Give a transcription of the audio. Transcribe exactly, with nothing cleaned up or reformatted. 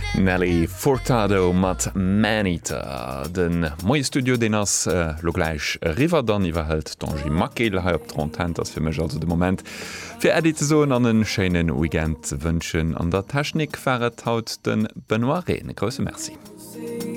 Nelly Furtado mat Manita den moie Studio den ass äh, lo gleich River dann iwwerhelt Donji Makel ha op Trontent ass fir mech also de moment fir Ädi ze soen an den Schenen Weekend wënschen an der Technik ferret haut den Benoit Rehn. Grosse Merci.